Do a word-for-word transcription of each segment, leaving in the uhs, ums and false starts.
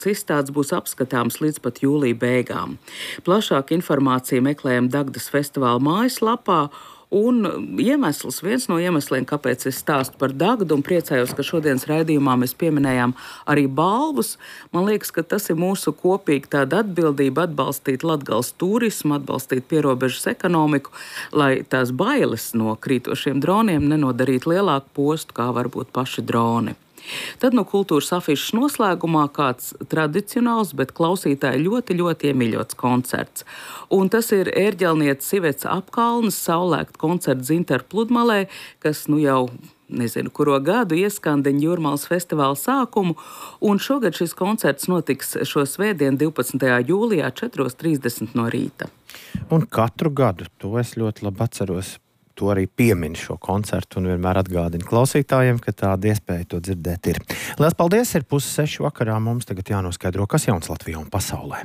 Izstādes būs apskatāms līdz pat jūlija beigām. Plašāku informāciju meklējam Dagdas festivāla mājaslapā. Un iemesls, viens no iemesliem, kāpēc es stāstu par Dagdu un priecājos, ka šodienas raidījumā mēs pieminējām arī balvas, man liekas, ka tas ir mūsu kopīga tāda atbildība atbalstīt Latgales turismu, atbalstīt pierobežas ekonomiku, lai tās bailes no krītošiem droniem nenodarītu lielāku postu, kā varbūt paši droni. Tad no kultūras afišas noslēgumā kāds tradicionāls, bet klausītāji ļoti, ļoti iemīļots koncerts. Un tas ir ērģelnieces Ivets Apkalnes saulēkta koncerts Zintaru pludmalē, kas nu jau nezinu, kuro gadu ieskandiņa Jūrmālas festivāla sākumu. Un šogad šis koncerts notiks šo svētdienu divpadsmitajā jūlijā četros trīsdesmit no rīta. Un katru gadu, to es ļoti labi atceros, to arī piemin šo koncertu un vienmēr atgādina klausītājiem, ka tāda iespēja to dzirdēt ir. Lielas paldies, ir pusi sešu vakarā, mums tagad jānoskaidro, kas jauns Latvijā un pasaulē.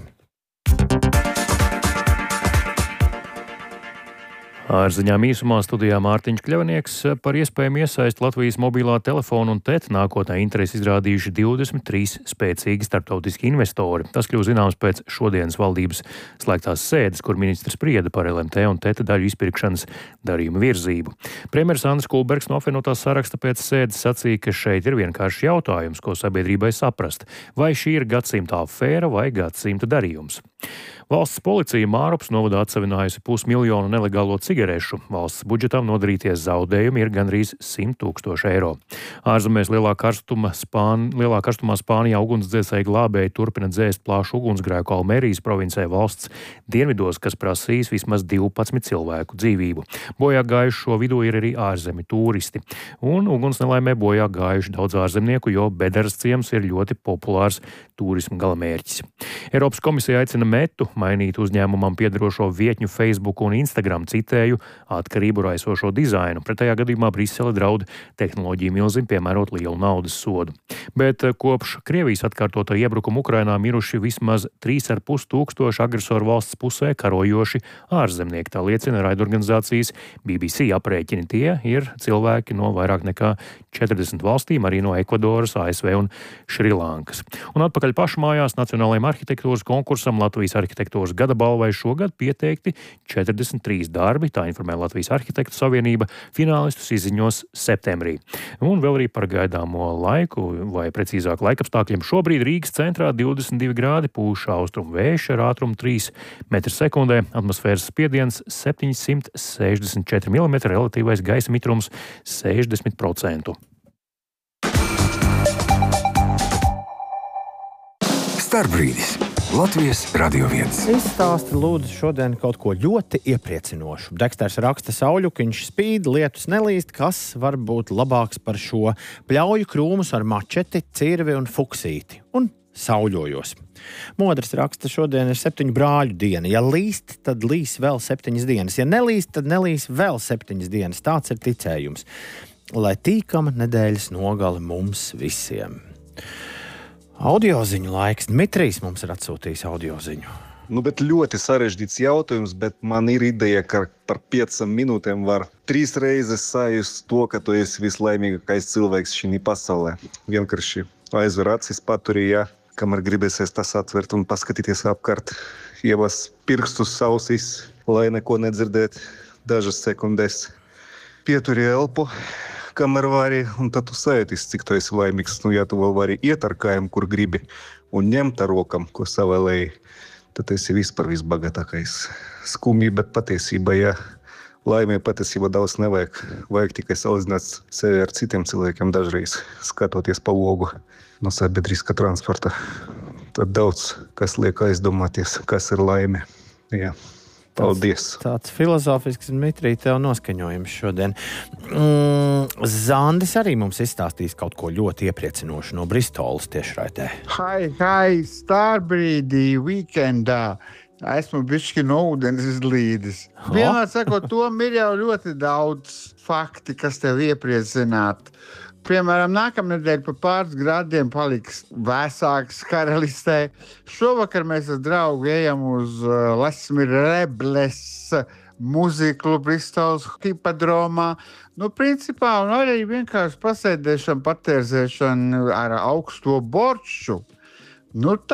Ārziņām īsumā studijā Mārtiņš Kļavnieks. Par iespējamu iesaisti Latvijas mobilā telefona un T E T nākotnē interesi izrādījuši divdesmit trīs spēcīgi starptautiski investori. Tas kļūst zināms pēc šodienas valdības slēgtās sēdes, kur ministrs sprieda par L M T un T E T daļu izpirkšanas darījuma virzību. Premjeras Andris Kulbergs no apvienotā saraksta pēc sēdes sacīja, ka šeit ir vienkārši jautājums, ko sabiedrībai saprast. Vai šī ir gadsimta afēra vai gadsimta darījums? Valsts policija Mārupas novadā atsavinājusi pusmiljonu nelegālo cigarešu. Valsts budžetam nodarīties zaudējumi ir gandrīz simt tūkstoši eiro. Ārzemēs lielā karstuma Spān, lielā karstumā Spānijā ugunsdzēsēji glābēji turpina dzēst plašu ugunsgrēku Almerijas provincē valsts dienvidos, kas prasīs vismaz divpadsmit cilvēku dzīvību. Bojā gājušo vidū ir arī ārzemi turisti. Un uguns nelaimē bojā gājuši daudz ārzemnieku, jo Bederas ciems ir ļoti populārs turisma galamērķis. Eiropas komisija aicina Metu mainīt uzņēmumam piederošo vietņu Facebook un Instagram, citēju, atkarību raisošo dizainu. Pretējā gadījumā Brisele draud tehnoloģiju milzim piemērot lielu naudas sodu. Bet kopš Krievijas atkārtotā iebrukuma Ukrainā miruši vismaz trīs ar pus tūkstoši agresoru valsts pusē karojoši ārzemnieki. Tā liecina raidorganizācijas B B C aprēķini. Tie ir cilvēki no vairāk nekā četrdesmit valstīm, arī no Ekvadoras, A S V un Šrilankas. Un atpakaļ pašmājās Nacionālajiem arhitektūras konkursam Latvijas arhitektūras gada balvai šogad pieteikti četrdesmit trīs darbi, tā informē Latvijas Arhitektu Savienība, finālistus izziņos septembrī. Un vēl arī par gaidāmo laiku, vai precīzāk laikapstākļiem. Šobrīd Rīgas centrā divdesmit divi grādi, pūš austrumu vējš ar ātrumu trīs metri sekundē, atmosfēras spiediens septiņsimt sešdesmit četri milimetri, relatīvais gaisa mitrums sešdesmit procenti. Starbrīdis Latvijas Radio viens. Izstāsti lūdzu šodien kaut ko ļoti iepriecinošu. Deksters raksta sauļukiņš spīd, lietus nelīst, kas var būt labāks par šo. Pļauju krūmus ar mačeti, cirvi un fuksīti. Un sauļojos. Modrs raksta, šodien ir septiņu brāļu diena. Ja līst, tad līs vēl septiņas dienas. Ja nelīst, tad nelīs vēl septiņas dienas. Tāds ir ticējums. Lai tīkama nedēļas nogale mums visiem. Audioziņu laiks. Dmitrijs mums ir atsūtījis audioziņu. Nu, bet ļoti sarežģīts jautājums, bet man ir ideja, ka par piecām minūtēm var trīs reizes sajust to, ka tu esi vislaimīgākais cilvēks šī pasaulē. Vienkārši aizver acis, paturi, ja, kamēr gribēsies tas atvert un paskatīties apkārt. Ievas pirkstus ausīs, lai neko nedzirdēt dažas sekundes. Pieturi elpu, kamēr vari, un tad tu sajūties, cik tu esi laimīgs. Nu, ja tu vēl vari iet ar kājām, kur gribi, un ņemt ar rokam, ko savēlēji, tad esi vispār visbagātākais. Skumji, bet patiesība, ja laimē patiesība daudz nevajag. Vajag tikai salīdzināt sevi ar citiem cilvēkiem dažreiz, skatoties pa logu no sabiedriskā transporta. Tad daudz, kas liek aizdomāties, kas ir laime. Jā. Paldies. Tāds, tāds filozofisks, Dmitrij, tev noskaņojums šodien. Mm, Zandis arī mums izstāstīs kaut ko ļoti iepriecinošu no Bristolas tiešraidē. Hai, hai, starbrīdī, weekendā. Esmu bišķi no ūdens izlīdis. Vienmēr sakot, tom ir jau ļoti daudz fakti, kas tev iepriecināt. Piemēram, nākamnedēļ pa pāris grādiem paliks vēsāks karalistē. Šovakar mēs ar draugu ejam uz uh, Lasmi Rebles muziklu Bristols hipodromā. Nu, principā, un arī vienkārši pasēdēšana, patērzēšana ar augsto borču. Nu,